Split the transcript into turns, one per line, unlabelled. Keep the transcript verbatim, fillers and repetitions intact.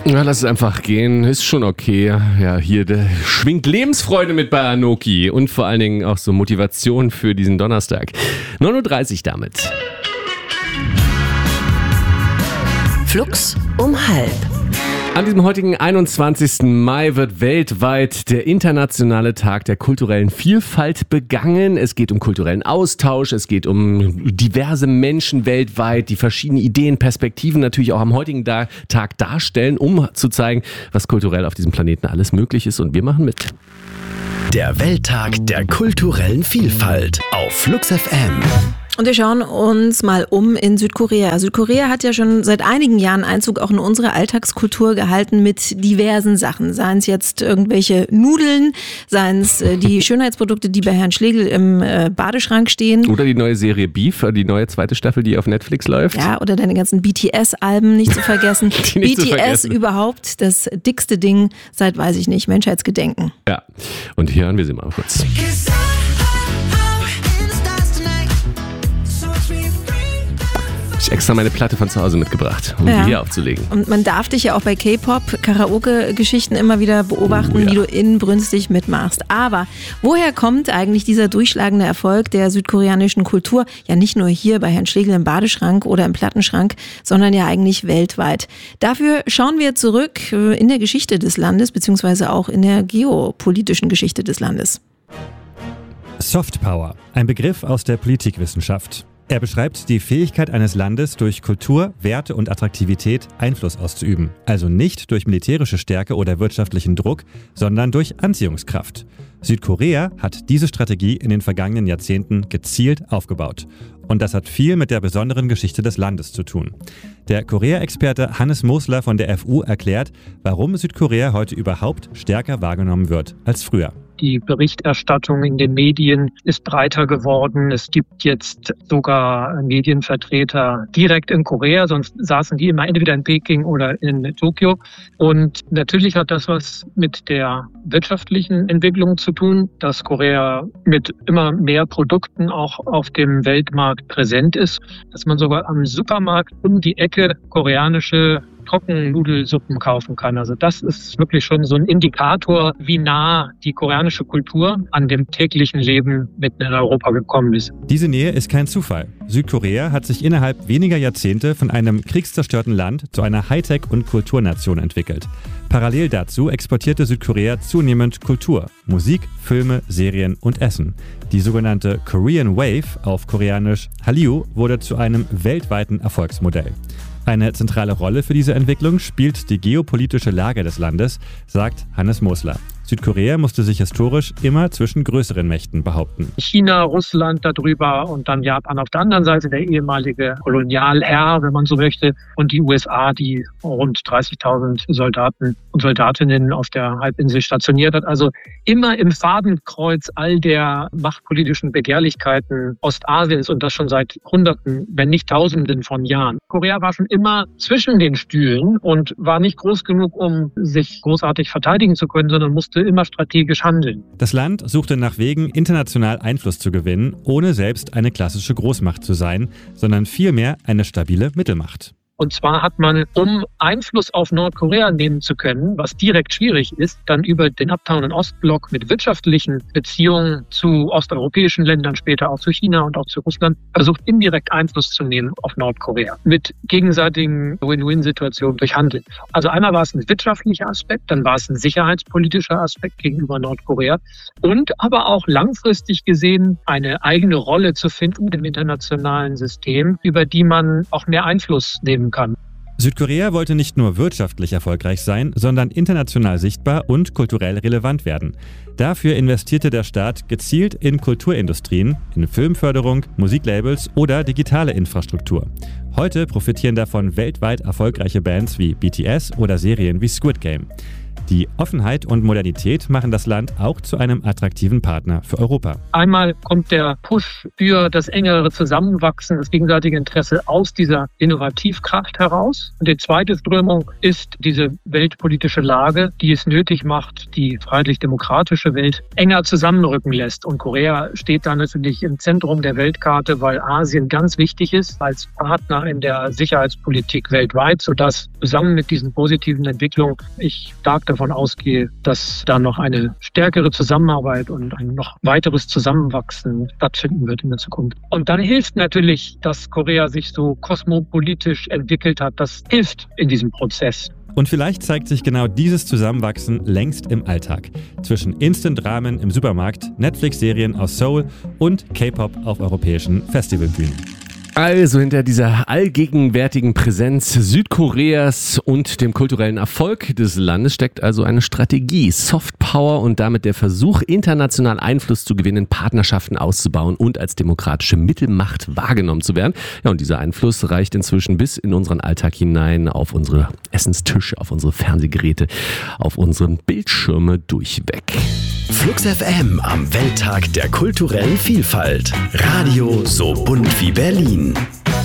Ja, lass es einfach gehen. Ist schon okay. Ja, hier der, schwingt Lebensfreude mit bei Anoki und vor allen Dingen auch so Motivation für diesen Donnerstag. neun Uhr dreißig damit.
Flux um halb.
An diesem heutigen einundzwanzigsten Mai wird weltweit der internationale Tag der kulturellen Vielfalt begangen. Es geht um kulturellen Austausch, es geht um diverse Menschen weltweit, die verschiedene Ideen, Perspektiven natürlich auch am heutigen Tag darstellen, um zu zeigen, was kulturell auf diesem Planeten alles möglich ist. Und wir machen mit.
Der Welttag der kulturellen Vielfalt auf Flux F M.
Und wir schauen uns mal um in Südkorea. Südkorea hat ja schon seit einigen Jahren Einzug auch in unsere Alltagskultur gehalten mit diversen Sachen. Seien es jetzt irgendwelche Nudeln, seien es äh, die Schönheitsprodukte, die bei Herrn Schlegel im äh, Badeschrank stehen.
Oder die neue Serie Beef, die neue zweite Staffel, die auf Netflix läuft.
Ja, oder deine ganzen B T S-Alben nicht zu vergessen.
nicht
B T S
zu vergessen.
Überhaupt das dickste Ding seit, weiß ich nicht, Menschheitsgedenken.
Ja, und hier hören wir sie mal kurz. Ich extra meine Platte von zu Hause mitgebracht, um
ja.
die hier aufzulegen.
Und man darf dich ja auch bei K-Pop, Karaoke-Geschichten immer wieder beobachten,
oh, ja.
wie du inbrünstig mitmachst. Aber woher kommt eigentlich dieser durchschlagende Erfolg der südkoreanischen Kultur? Ja, nicht nur hier bei Herrn Schlegel im Badeschrank oder im Plattenschrank, sondern ja eigentlich weltweit. Dafür schauen wir zurück in der Geschichte des Landes, beziehungsweise auch in der geopolitischen Geschichte des Landes.
Soft Power, ein Begriff aus der Politikwissenschaft. Er beschreibt die Fähigkeit eines Landes, durch Kultur, Werte und Attraktivität Einfluss auszuüben. Also nicht durch militärische Stärke oder wirtschaftlichen Druck, sondern durch Anziehungskraft. Südkorea hat diese Strategie in den vergangenen Jahrzehnten gezielt aufgebaut. Und das hat viel mit der besonderen Geschichte des Landes zu tun. Der Korea-Experte Hannes Mosler von der F U erklärt, warum Südkorea heute überhaupt stärker wahrgenommen wird als früher.
Die Berichterstattung in den Medien ist breiter geworden. Es gibt jetzt sogar Medienvertreter direkt in Korea, sonst saßen die immer entweder in Peking oder in Tokio. Und natürlich hat das was mit der wirtschaftlichen Entwicklung zu tun, dass Korea mit immer mehr Produkten auch auf dem Weltmarkt präsent ist, dass man sogar am Supermarkt um die Ecke koreanische Trockennudelsuppen kaufen kann. Also das ist wirklich schon so ein Indikator, wie nah die koreanische Kultur an dem täglichen Leben mitten in Europa gekommen ist.
Diese Nähe ist kein Zufall. Südkorea hat sich innerhalb weniger Jahrzehnte von einem kriegszerstörten Land zu einer Hightech- und Kulturnation entwickelt. Parallel dazu exportierte Südkorea zunehmend Kultur, Musik, Filme, Serien und Essen. Die sogenannte Korean Wave, auf Koreanisch Hallyu, wurde zu einem weltweiten Erfolgsmodell. Eine zentrale Rolle für diese Entwicklung spielt die geopolitische Lage des Landes, sagt Hannes Mosler. Südkorea musste sich historisch immer zwischen größeren Mächten behaupten.
China, Russland darüber und dann Japan auf der anderen Seite, der ehemalige Kolonialherr, wenn man so möchte, und die U S A, die rund dreißigtausend Soldaten und Soldatinnen auf der Halbinsel stationiert hat. Also immer im Fadenkreuz all der machtpolitischen Begehrlichkeiten Ostasiens und das schon seit Hunderten, wenn nicht Tausenden von Jahren. Korea war schon immer zwischen den Stühlen und war nicht groß genug, um sich großartig verteidigen zu können, sondern musste immer strategisch handeln.
Das Land suchte nach Wegen, international Einfluss zu gewinnen, ohne selbst eine klassische Großmacht zu sein, sondern vielmehr eine stabile Mittelmacht.
Und zwar hat man, um Einfluss auf Nordkorea nehmen zu können, was direkt schwierig ist, dann über den Uptown- und Ostblock mit wirtschaftlichen Beziehungen zu osteuropäischen Ländern, später auch zu China und auch zu Russland, versucht indirekt Einfluss zu nehmen auf Nordkorea mit gegenseitigen Win-Win-Situationen durch Handel. Also einmal war es ein wirtschaftlicher Aspekt, dann war es ein sicherheitspolitischer Aspekt gegenüber Nordkorea und aber auch langfristig gesehen eine eigene Rolle zu finden im internationalen System, über die man auch mehr Einfluss nehmen kann.
Südkorea wollte nicht nur wirtschaftlich erfolgreich sein, sondern international sichtbar und kulturell relevant werden. Dafür investierte der Staat gezielt in Kulturindustrien, in Filmförderung, Musiklabels oder digitale Infrastruktur. Heute profitieren davon weltweit erfolgreiche Bands wie B T S oder Serien wie Squid Game. Die Offenheit und Modernität machen das Land auch zu einem attraktiven Partner für Europa.
Einmal kommt der Push für das engere Zusammenwachsen, das gegenseitige Interesse aus dieser Innovativkraft heraus. Und die zweite Strömung ist diese weltpolitische Lage, die es nötig macht, die freiheitlich-demokratische Welt enger zusammenrücken lässt. Und Korea steht da natürlich im Zentrum der Weltkarte, weil Asien ganz wichtig ist als Partner in der Sicherheitspolitik weltweit, sodass zusammen mit diesen positiven Entwicklungen ich stark davon ausgehe, dass da noch eine stärkere Zusammenarbeit und ein noch weiteres Zusammenwachsen stattfinden wird in der Zukunft. Und dann hilft natürlich, dass Korea sich so kosmopolitisch entwickelt hat. Das hilft in diesem Prozess.
Und vielleicht zeigt sich genau dieses Zusammenwachsen längst im Alltag. Zwischen Instant-Ramen im Supermarkt, Netflix-Serien aus Seoul und K-Pop auf europäischen Festivalbühnen.
Also hinter dieser allgegenwärtigen Präsenz Südkoreas und dem kulturellen Erfolg des Landes steckt also eine Strategie, Softpower und damit der Versuch, international Einfluss zu gewinnen, Partnerschaften auszubauen und als demokratische Mittelmacht wahrgenommen zu werden. Ja, und dieser Einfluss reicht inzwischen bis in unseren Alltag hinein, auf unsere Essenstische, auf unsere Fernsehgeräte, auf unsere Bildschirme durchweg.
Flux F M am Welttag der kulturellen Vielfalt. Radio so bunt wie Berlin.